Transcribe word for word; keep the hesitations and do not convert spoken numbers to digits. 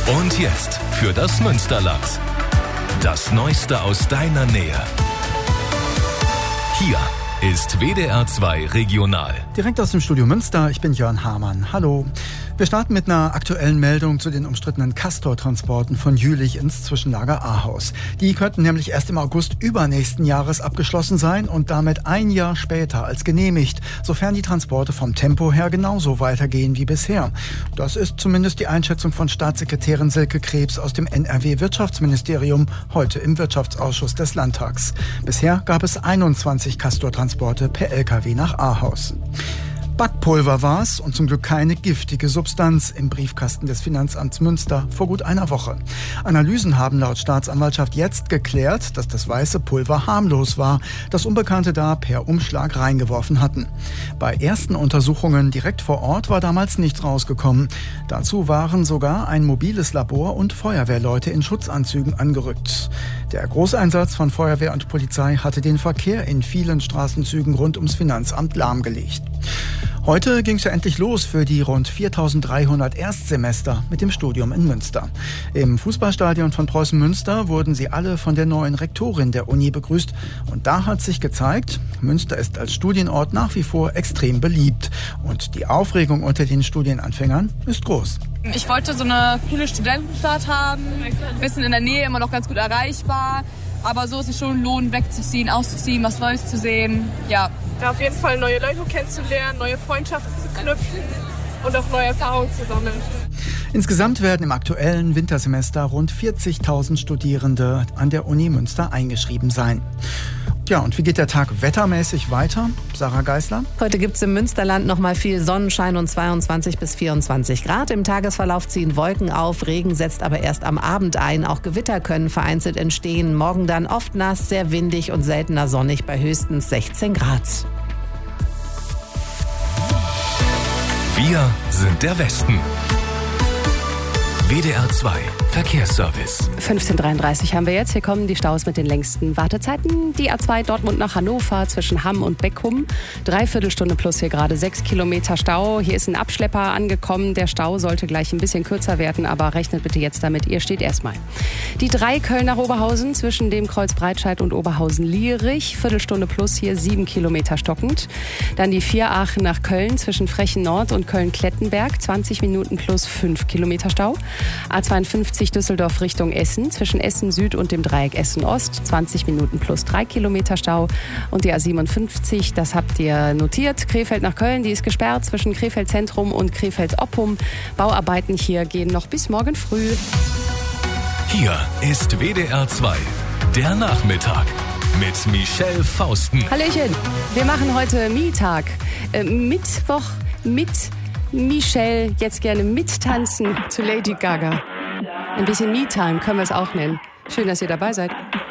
Und jetzt für das Münsterland. Das Neueste aus deiner Nähe. Hier ist W D R zwei Regional. Direkt aus dem Studio Münster, ich bin Jörn Hamann. Hallo. Wir starten mit einer aktuellen Meldung zu den umstrittenen Castor-Transporten von Jülich ins Zwischenlager Ahaus. Die könnten nämlich erst im August übernächsten Jahres abgeschlossen sein und damit ein Jahr später als genehmigt, sofern die Transporte vom Tempo her genauso weitergehen wie bisher. Das ist zumindest die Einschätzung von Staatssekretärin Silke Krebs aus dem N R W-Wirtschaftsministerium heute im Wirtschaftsausschuss des Landtags. Bisher gab es einundzwanzig Castor-Transporte per L K W nach Ahaus. Backpulver war es und zum Glück keine giftige Substanz im Briefkasten des Finanzamts Münster vor gut einer Woche. Analysen haben laut Staatsanwaltschaft jetzt geklärt, dass das weiße Pulver harmlos war, das Unbekannte da per Umschlag reingeworfen hatten. Bei ersten Untersuchungen direkt vor Ort war damals nichts rausgekommen. Dazu waren sogar ein mobiles Labor und Feuerwehrleute in Schutzanzügen angerückt. Der Großeinsatz von Feuerwehr und Polizei hatte den Verkehr in vielen Straßenzügen rund ums Finanzamt lahmgelegt. Heute ging es ja endlich los für die rund viertausenddreihundert Erstsemester mit dem Studium in Münster. Im Fußballstadion von Preußen Münster wurden sie alle von der neuen Rektorin der Uni begrüßt. Und da hat sich gezeigt, Münster ist als Studienort nach wie vor extrem beliebt. Und die Aufregung unter den Studienanfängern ist groß. Ich wollte so eine coole Studentenstadt haben, ein bisschen in der Nähe, immer noch ganz gut erreichbar. Aber so ist es schon lohnt, wegzuziehen, auszuziehen, was Neues zu sehen. Ja. Ja, auf jeden Fall neue Leute kennenzulernen, neue Freundschaften zu knüpfen und auch neue Erfahrungen zu sammeln. Insgesamt werden im aktuellen Wintersemester rund vierzigtausend Studierende an der Uni Münster eingeschrieben sein. Ja, und wie geht der Tag wettermäßig weiter? Sarah Geisler? Heute gibt es im Münsterland noch mal viel Sonnenschein und zweiundzwanzig bis vierundzwanzig Grad. Im Tagesverlauf ziehen Wolken auf, Regen setzt aber erst am Abend ein. Auch Gewitter können vereinzelt entstehen. Morgen dann oft nass, sehr windig und seltener sonnig bei höchstens sechzehn Grad. Wir sind der Westen. W D R zwei Verkehrsservice. fünfzehn Uhr dreiunddreißig haben wir jetzt. Hier kommen die Staus mit den längsten Wartezeiten. Die A zwei Dortmund nach Hannover zwischen Hamm und Beckum. Dreiviertelstunde plus hier gerade sechs Kilometer Stau. Hier ist ein Abschlepper angekommen. Der Stau sollte gleich ein bisschen kürzer werden, aber rechnet bitte jetzt damit. Ihr steht erstmal. Die drei Köln nach Oberhausen zwischen dem Kreuz Breitscheid und Oberhausen-Lierich. Viertelstunde plus hier sieben Kilometer stockend. Dann die vier Aachen nach Köln zwischen Frechen Nord und Köln-Klettenberg. zwanzig Minuten plus fünf Kilometer Stau. A zweiundfünfzig Düsseldorf Richtung Essen zwischen Essen Süd und dem Dreieck Essen Ost. zwanzig Minuten plus drei Kilometer Stau. Und die A siebenundfünfzig, das habt ihr notiert. Krefeld nach Köln, die ist gesperrt zwischen Krefeld Zentrum und Krefeld Oppum. Bauarbeiten hier gehen noch bis morgen früh. Hier ist W D R zwei, der Nachmittag mit Michelle Fausten. Hallöchen, wir machen heute Me-Tag. Äh, Mittwoch mit Michelle, jetzt gerne mittanzen zu Lady Gaga. Ein bisschen Me-Time können wir es auch nennen. Schön, dass ihr dabei seid.